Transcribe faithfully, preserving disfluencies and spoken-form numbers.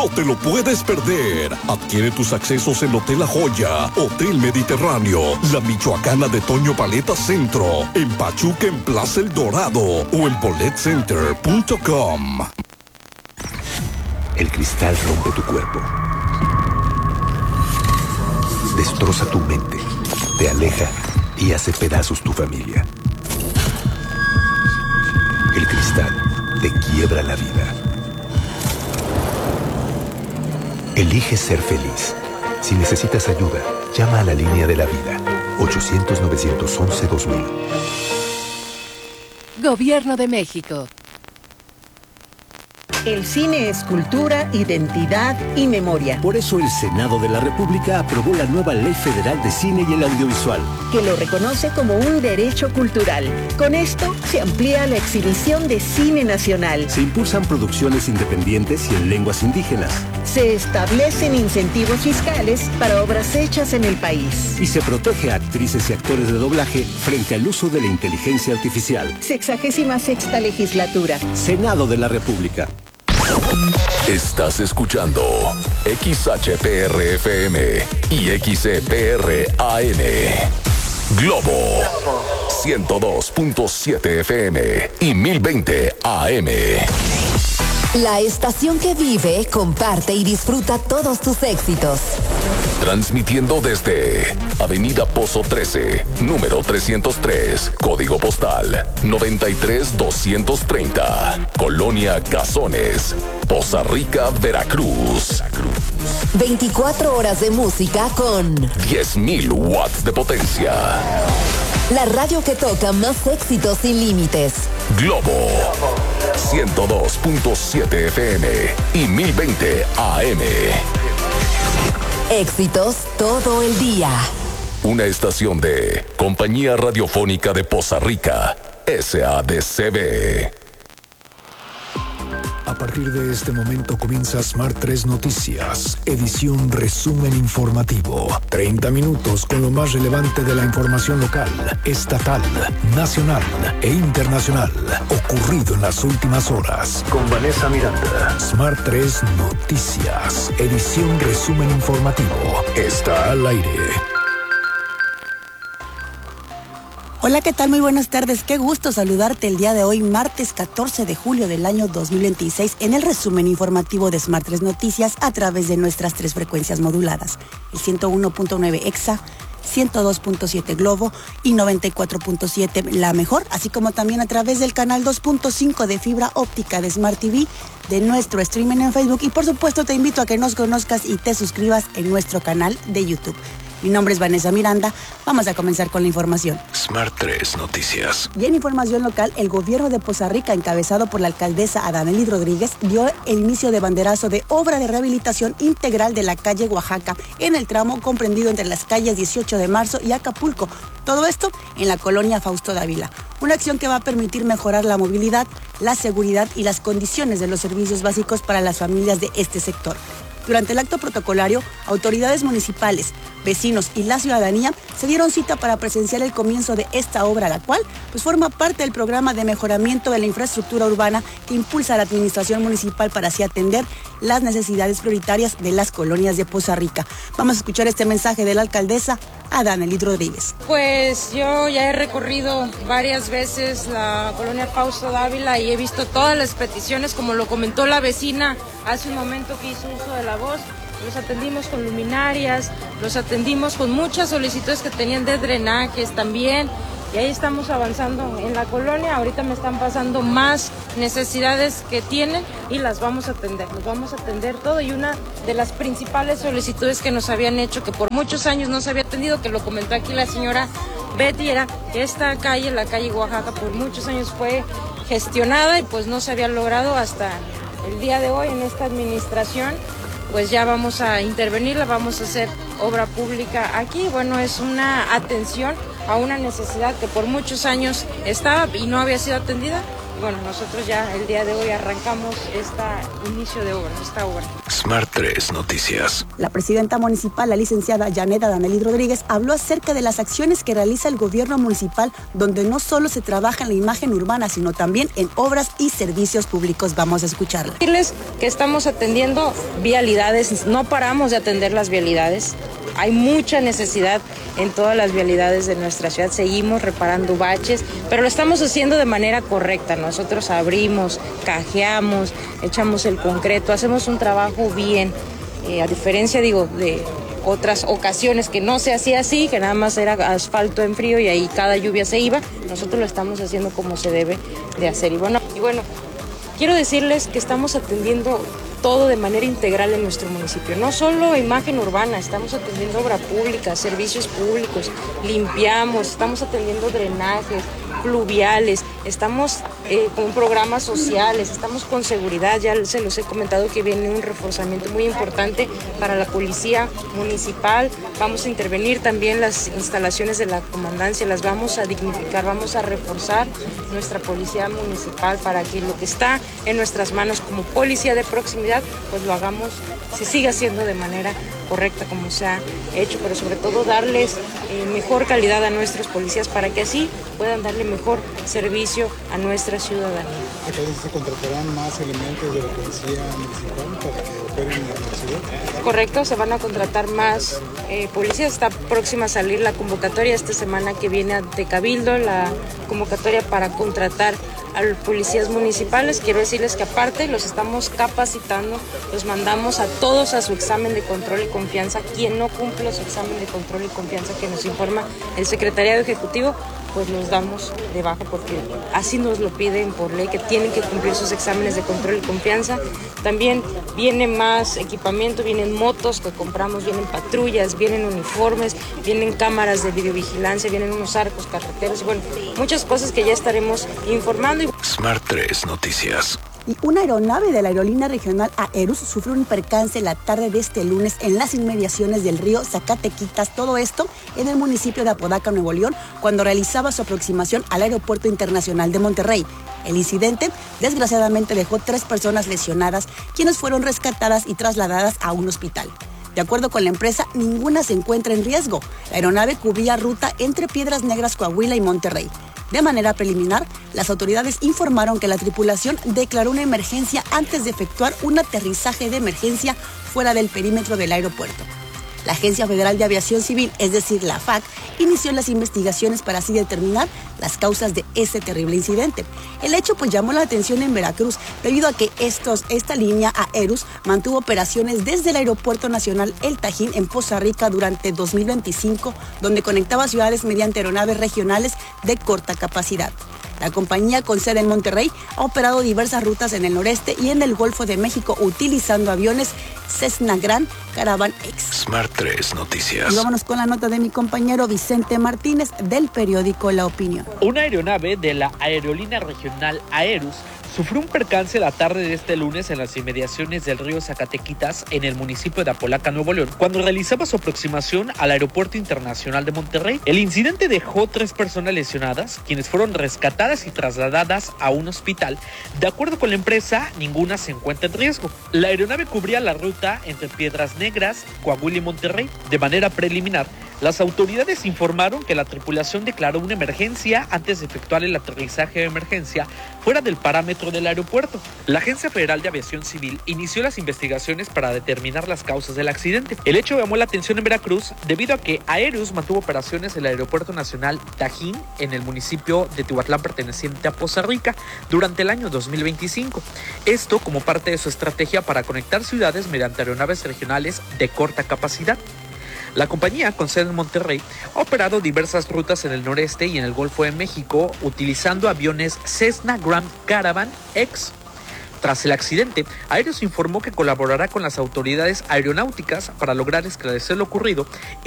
No te lo puedes perder. Adquiere tus accesos en Hotel La Joya, Hotel Mediterráneo, La Michoacana de Toño Paleta Centro, en Pachuca en Plaza El Dorado o en bolet center punto com. El cristal rompe tu cuerpo, destroza tu mente, te aleja y hace pedazos tu familia. El cristal te quiebra la vida. Elige ser feliz. Si necesitas ayuda, llama a la línea de la vida. ochocientos, novecientos once, dos mil. Gobierno de México. El cine es cultura, identidad y memoria. Por eso el Senado de la República aprobó la nueva Ley Federal de Cine y el Audiovisual, que lo reconoce como un derecho cultural. Con esto se amplía la exhibición de cine nacional. Se impulsan producciones independientes y en lenguas indígenas. Se establecen incentivos fiscales para obras hechas en el país. Y se protege a actrices y actores de doblaje frente al uso de la inteligencia artificial. Sexagésima sexta legislatura. Senado de la República. Estás escuchando X H P R F M y X E P R A N. Globo ciento dos punto siete F M y mil veinte A M. La estación que vive, comparte y disfruta todos tus éxitos. Transmitiendo desde Avenida Pozo trece, número trescientos tres, código postal noventa y tres doscientos treinta, Colonia Cazones, Poza Rica, Veracruz. veinticuatro horas de música con diez mil watts de potencia. La radio que toca más éxitos sin límites. Globo ciento dos punto siete F M y mil veinte A M. Éxitos todo el día. Una estación de Compañía Radiofónica de Poza Rica, S A D C B. A partir de este momento comienza Smart tres Noticias, edición resumen informativo. treinta minutos con lo más relevante de la información local, estatal, nacional e internacional, ocurrido en las últimas horas. Con Vanessa Miranda. Smart tres Noticias, edición resumen informativo. Está al aire. Hola, ¿qué tal? Muy buenas tardes. Qué gusto saludarte el día de hoy, martes catorce de julio del año dos mil veintiséis, en el resumen informativo de Smart tres Noticias a través de nuestras tres frecuencias moduladas, el ciento uno punto nueve Exa, ciento dos punto siete Globo y noventa y cuatro punto siete La Mejor, así como también a través del canal dos punto cinco de fibra óptica de Smart T V, de nuestro streaming en Facebook y por supuesto te invito a que nos conozcas y te suscribas en nuestro canal de YouTube. Mi nombre es Vanessa Miranda. Vamos a comenzar con la información. Smart tres Noticias. Y en información local, el gobierno de Poza Rica, encabezado por la alcaldesa Adanely Rodríguez, dio el inicio de banderazo de obra de rehabilitación integral de la calle Oaxaca, en el tramo comprendido entre las calles dieciocho de marzo y Acapulco. Todo esto en la colonia Fausto Dávila. Una acción que va a permitir mejorar la movilidad, la seguridad y las condiciones de los servicios básicos para las familias de este sector. Durante el acto protocolario, autoridades municipales, vecinos y la ciudadanía se dieron cita para presenciar el comienzo de esta obra, la cual pues forma parte del programa de mejoramiento de la infraestructura urbana que impulsa la administración municipal para así atender las necesidades prioritarias de las colonias de Poza Rica. Vamos a escuchar este mensaje de la alcaldesa Adanely Rodríguez. Pues yo ya he recorrido varias veces la colonia Fausto Dávila y he visto todas las peticiones, como lo comentó la vecina hace un momento que hizo uso de la voz. Los atendimos con luminarias, los atendimos con muchas solicitudes que tenían de drenajes también, y ahí estamos avanzando en la colonia. Ahorita me están pasando más necesidades que tienen y las vamos a atender, los vamos a atender todo. Y una de las principales solicitudes que nos habían hecho, que por muchos años no se había atendido, que lo comentó aquí la señora Betty, era que esta calle, la calle Oaxaca, por muchos años fue gestionada y pues no se había logrado hasta el día de hoy en esta administración. Pues ya vamos a intervenirla, vamos a hacer obra pública aquí. Bueno, es una atención a una necesidad que por muchos años estaba y no había sido atendida, Y bueno, nosotros ya el día de hoy arrancamos este inicio de obra, esta obra. Smart tres Noticias. La presidenta municipal, la licenciada Janet Adanelli Rodríguez, habló acerca de las acciones que realiza el gobierno municipal, donde no solo se trabaja en la imagen urbana, sino también en obras y servicios públicos. Vamos a escucharla. Decirles que estamos atendiendo vialidades, no paramos de atender las vialidades. Hay mucha necesidad en todas las vialidades de nuestra ciudad, seguimos reparando baches, pero lo estamos haciendo de manera correcta. Nosotros abrimos, cajeamos, echamos el concreto, hacemos un trabajo bien, eh, a diferencia, digo, de otras ocasiones que no se hacía así, que nada más era asfalto en frío y ahí cada lluvia se iba. Nosotros lo estamos haciendo como se debe de hacer. Y bueno, y bueno, quiero decirles que estamos atendiendo todo de manera integral en nuestro municipio, no solo imagen urbana, estamos atendiendo obra pública, servicios públicos, limpiamos, estamos atendiendo drenajes, pluviales, estamos eh, con programas sociales, estamos con seguridad, ya se los he comentado que viene un reforzamiento muy importante para la policía municipal, vamos a intervenir también las instalaciones de la comandancia, las vamos a dignificar, vamos a reforzar nuestra policía municipal para que lo que está en nuestras manos como policía de proximidad, pues lo hagamos, se siga haciendo de manera correcta como se ha hecho, pero sobre todo darles eh, mejor calidad a nuestros policías para que así puedan darle mejor servicio a nuestra ciudadanía. Entonces, ¿se contratarán más elementos de la policía municipal para que operen en la ciudad? Correcto, se van a contratar más eh, policías. Está próxima a salir la convocatoria esta semana que viene de Cabildo, la convocatoria para contratar a los policías municipales. Quiero decirles que aparte los estamos capacitando, los mandamos a todos a su examen de control y confianza. Quien no cumple su examen de control y confianza que nos informa el Secretariado Ejecutivo, pues los damos de baja porque así nos lo piden por ley, que tienen que cumplir sus exámenes de control y confianza. También viene más equipamiento, vienen motos que compramos, vienen patrullas, vienen uniformes, vienen cámaras de videovigilancia, vienen unos arcos carreteros y bueno, muchas cosas que ya estaremos informando. Smart tres Noticias. Y una aeronave de la aerolínea regional Aerus sufrió un percance la tarde de este lunes en las inmediaciones del río Zacatequitas, todo esto en el municipio de Apodaca, Nuevo León, cuando realizaba su aproximación al Aeropuerto Internacional de Monterrey. El incidente, desgraciadamente, dejó tres personas lesionadas, quienes fueron rescatadas y trasladadas a un hospital. De acuerdo con la empresa, ninguna se encuentra en riesgo. La aeronave cubría ruta entre Piedras Negras, Coahuila y Monterrey. De manera preliminar, las autoridades informaron que la tripulación declaró una emergencia antes de efectuar un aterrizaje de emergencia fuera del perímetro del aeropuerto. La Agencia Federal de Aviación Civil, es decir, la F A C, inició las investigaciones para así determinar las causas de ese terrible incidente. El hecho pues llamó la atención en Veracruz debido a que estos, esta línea Aerus mantuvo operaciones desde el Aeropuerto Nacional El Tajín en Poza Rica durante dos mil veinticinco, donde conectaba ciudades mediante aeronaves regionales de corta capacidad. La compañía con sede en Monterrey ha operado diversas rutas en el noreste y en el Golfo de México utilizando aviones Cessna Grand Caravan X. Smart tres Noticias. Y vámonos con la nota de mi compañero Vicente Martínez del periódico La Opinión. Una aeronave de la aerolínea regional Aerus sufrió un percance la tarde de este lunes en las inmediaciones del río Zacatequitas, en el municipio de Apolaca, Nuevo León, cuando realizaba su aproximación al Aeropuerto Internacional de Monterrey. El incidente dejó tres personas lesionadas, quienes fueron rescatadas y trasladadas a un hospital. De acuerdo con la empresa, ninguna se encuentra en riesgo. La aeronave cubría la ruta entre Piedras Negras, Coahuila y Monterrey. De manera preliminar, las autoridades informaron que la tripulación declaró una emergencia antes de efectuar el aterrizaje de emergencia fuera del parámetro del aeropuerto. La Agencia Federal de Aviación Civil inició las investigaciones para determinar las causas del accidente. El hecho llamó la atención en Veracruz debido a que Aerus mantuvo operaciones en el Aeropuerto Nacional Tajín en el municipio de Tihuatlán perteneciente a Poza Rica durante el año dos mil veinticinco. Esto como parte de su estrategia para conectar ciudades mediante aeronaves regionales de corta capacidad. La compañía, con sede en Monterrey, ha operado diversas rutas en el noreste y en el Golfo de México utilizando aviones Cessna Grand Caravan X. Tras el accidente, Aerus informó que colaborará con las autoridades aeronáuticas para lograr esclarecer lo ocurrido y